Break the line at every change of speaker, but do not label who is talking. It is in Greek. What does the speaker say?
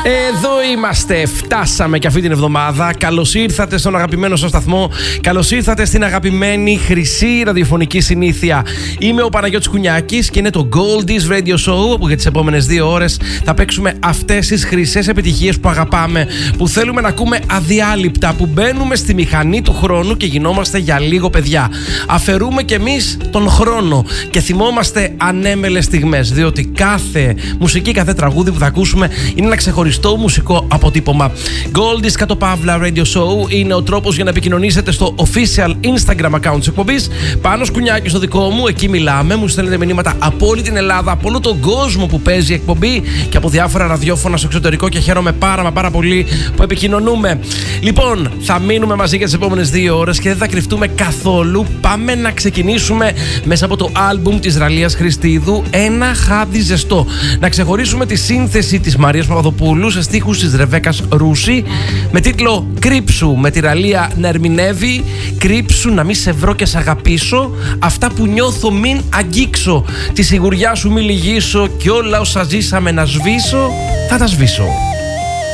Εδώ είμαστε, φτάσαμε και αυτή την εβδομάδα. Καλώς ήρθατε στον αγαπημένο σας σταθμό. Καλώς ήρθατε στην αγαπημένη χρυσή ραδιοφωνική συνήθεια. Είμαι ο Παναγιώτης Κουνιάκης και είναι το Goldies Radio Show, όπου για τις επόμενες 2 ώρες θα παίξουμε αυτές τις χρυσές επιτυχίες που αγαπάμε, που θέλουμε να ακούμε αδιάλειπτα, που μπαίνουμε στη μηχανή του χρόνου και γινόμαστε για λίγο παιδιά. Αφαιρούμε κι εμείς τον χρόνο και θυμόμαστε ανέμελες στιγμές, διότι κάθε μουσική, κάθε τραγούδι που θα ακούσουμε είναι ένα ξεχωριστό μουσικό αποτύπωμα. Goldies _ Pavla Radio Show είναι ο τρόπος για να επικοινωνήσετε στο official Instagram account της εκπομπής. Πάνος Κουνιάκης στο δικό μου, εκεί μιλάμε. Μου στέλνετε μηνύματα από όλη την Ελλάδα, από όλο τον κόσμο που παίζει η εκπομπή και από διάφορα ραδιόφωνα στο εξωτερικό και χαίρομαι πάρα πολύ που επικοινωνούμε. Λοιπόν, θα μείνουμε μαζί για τις επόμενες 2 ώρες και δεν θα κρυφτούμε καθόλου. Πάμε να ξεκινήσουμε μέσα από το άλμπουμ της Ραλίας Χριστίδου, Ένα χάδι ζεστό. Να ξεχωρίσουμε τη σύνθεση της Μαρίας Παπαδοπούλου σε στίχους της Ρεβέκας Ρούση με τίτλο «Κρύψου», με τη Ραλία να ερμηνεύει «Κρύψου, να μη σε βρω και σ' αγαπήσω, αυτά που νιώθω μην αγγίξω, τη σιγουριά σου μη λυγίσω και όλα όσα ζήσαμε να σβήσω, θα τα σβήσω».